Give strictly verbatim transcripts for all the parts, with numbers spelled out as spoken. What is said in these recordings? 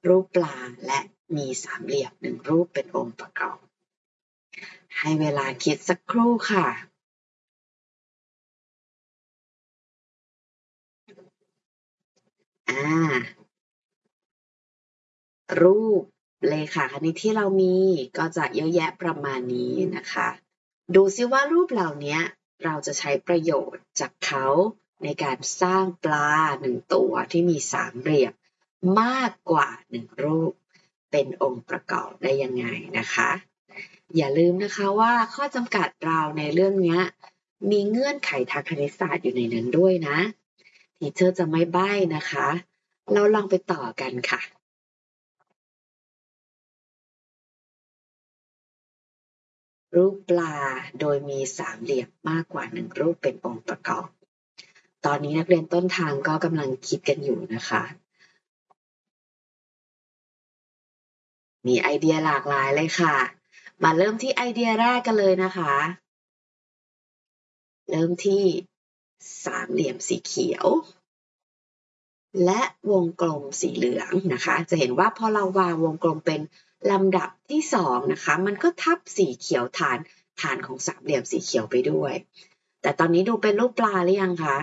รูปปลาและมีสามเหลี่ยมหนึ่งรูปเป็นองค์ประกอบให้เวลาคิดสักครู่ค่ะอ่ารูปเลขาคณิตที่เรามีก็จะเยอะแยะประมาณนี้นะคะดูซิว่ารูปเหล่านี้เราจะใช้ประโยชน์จากเขาในการสร้างปลาหนึ่งตัวที่มีสามเหลี่ยมมากกว่าหนึ่งรูปเป็นองค์ประกอบได้ยังไงนะคะอย่าลืมนะคะว่าข้อจำกัดเราในเรื่องนี้มีเงื่อนไขทางคณิตศาสตร์อยู่ในนั้นด้วยนะทีเชอร์จะไม่ใบ้นะคะเราลองไปต่อกันค่ะรูปปลาโดยมีสามเหลี่ยมมากกว่าหนึ่งรูปเป็นองค์ประกอบตอนนี้นักเรียนต้นทางก็กำลังคิดกันอยู่นะคะมีไอเดียหลากหลายเลยค่ะมาเริ่มที่ไอเดียแรกกันเลยนะคะเริ่มที่สามเหลี่ยมสีเขียวและวงกลมสีเหลืองนะคะจะเห็นว่าพอเราวางวงกลมเป็นลำดับที่สองนะคะมันก็ทับสีเขียวฐานฐานของสามเหลี่ยมสีเขียวไปด้วยแต่ตอนนี้ดูเป็นรูปปลาหรือยังคะ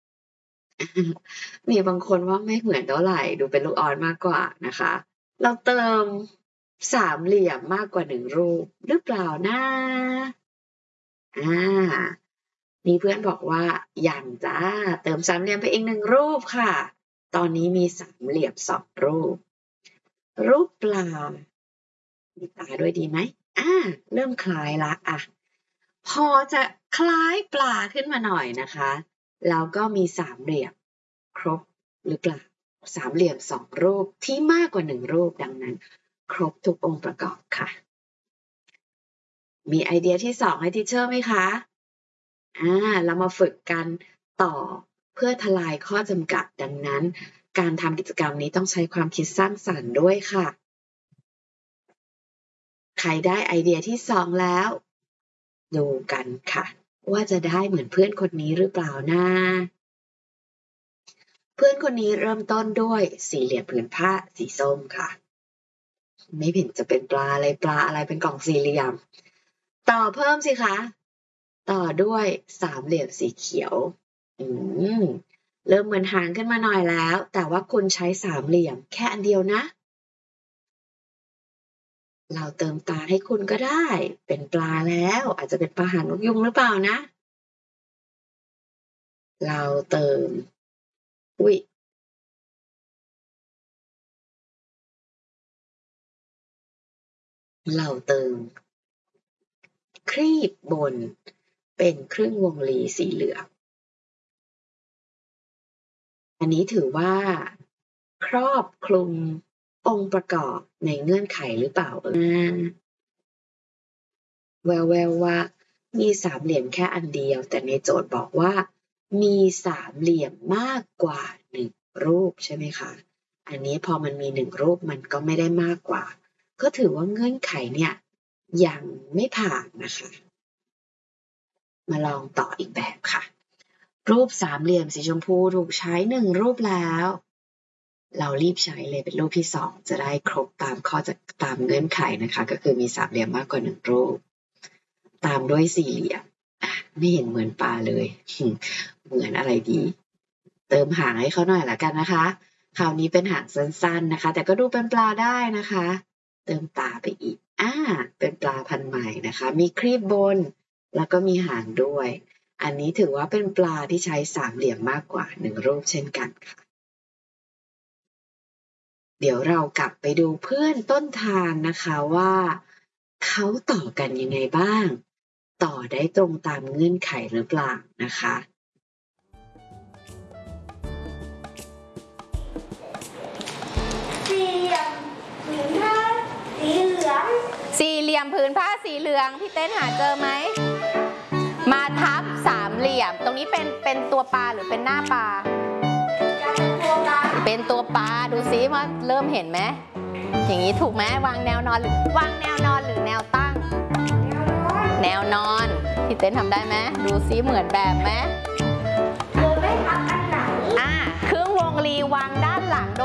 มีบางคนว่าไม่เหมือนเท่าไหร่ดูเป็นลูกออสมากกว่านะคะเราเติมสามเหลี่ยมมากกว่าหนึ่งรูปหรือเปล่านะอ่ามีเพื่อนบอกว่าอย่างจ้าเติมสามเหลี่ยมไปอีกหนึ่งรูปค่ะตอนนี้มีสามเหลี่ยมสองรูปรูปปลามีตาด้วยดีไหมอ่าเริ่มคล้ายละอ่ะพอจะคล้ายปลาขึ้นมาหน่อยนะคะแล้วก็มีสามเหลี่ยมครบหรือเปล่าสามเหลี่ยมสองรูปที่มากกว่าหนึ่งรูปดังนั้นครบทุกองค์ประกอบค่ะมีไอเดียที่สองให้ทีเชอร์ไหมคะอ่าเรามาฝึกกันต่อเพื่อทลายข้อจำกัดดังนั้นการทำกิจกรรมนี้ต้องใช้ความคิดสร้างสรรค์ด้วยค่ะใครได้ไอเดียที่สองแล้วดูกันค่ะว่าจะได้เหมือนเพื่อนคนนี้หรือเปล่านะเพื่อนคนนี้เริ่มต้นด้วยสี่เหลี่ยมผืนผ้าสีส้มค่ะไม่เห็นจะเป็นปลาอะไรปลาอะไรเป็นกล่องสี่เหลี่ยมต่อเพิ่มสิคะต่อด้วยสามเหลี่ยมสีเขียวอืมเริ่มเหมือนหางขึ้นมาหน่อยแล้วแต่ว่าคุณใช้สามเหลี่ยมแค่อันเดียวนะเราเติมตาให้คุณก็ได้เป็นปลาแล้วอาจจะเป็นปลาหางนกยุงหรือเปล่านะเราเติมอุ๊ยเราเติมครีบบนเป็นครึ่งวงรีสีเหลืองอันนี้ถือว่าครอบคลุมองค์ประกอบในเงื่อนไขหรือเปล่าเออแววๆว่ามีสามเหลี่ยมแค่อันเดียวแต่ในโจทย์บอกว่ามีสามเหลี่ยมมากกว่าหนึ่งรูปใช่ไหมคะอันนี้พอมันมีหนึ่งรูปมันก็ไม่ได้มากกว่าก็ถือว่าเงื่อนไขเนี่ยยังไม่ผ่านนะคะมาลองต่ออีกแบบค่ะรูปสามเหลี่ยมสีชมพูถูกใช้หนึ่งรูปแล้วเรารีบใช้เลยเป็นรูปที่สองจะได้ครบตามข้อจากตามเงื่อนไขนะคะก็คือมีสามเหลี่ยมมากกว่าหนึ่งรูปตามด้วยสี่เหลี่ยมไม่เห็นเหมือนปลาเลยเหมือนอะไรดีเติมหางให้เขาหน่อยละกันนะคะคราวนี้เป็นหางสั้นๆนะคะแต่ก็ดูเป็นปลาได้นะคะเติมตาไปอีกอ่าเป็นปลาพันธุ์ใหม่นะคะมีครีบบนแล้วก็มีหางด้วยอันนี้ถือว่าเป็นปลาที่ใช้สามเหลี่ยมมากกว่าหนึ่งรูปเช่นกันค่ะเดี๋ยวเรากลับไปดูเพื่อนต้นทางนะคะว่าเขาต่อกันยังไงบ้างต่อได้ตรงตามเงื่อนไขหรือเปล่านะคะสี่เหลี่ยมผืนผ้าสีเหลืองสี่เหลี่ยมผืนผ้าสีเหลืองพี่เต้นหาเจอไหมมาทับสามเหลี่ยมตรงนี้เป็นเป็นตัวปลาหรือเป็นหน้าปลาเป็นตัวปลาดูซิว่าเริ่มเห็นไหมอย่างนี้ถูกไหมวางแนวนอนหรือวางแนวนอนหรือแนวตั้งแนวนอนพี่เต้นทำได้ไหมดูซิเหมือนแบบไหมโดยไม่ทับอันไหนอ่าครึ่งวงรีวางด้านหลัง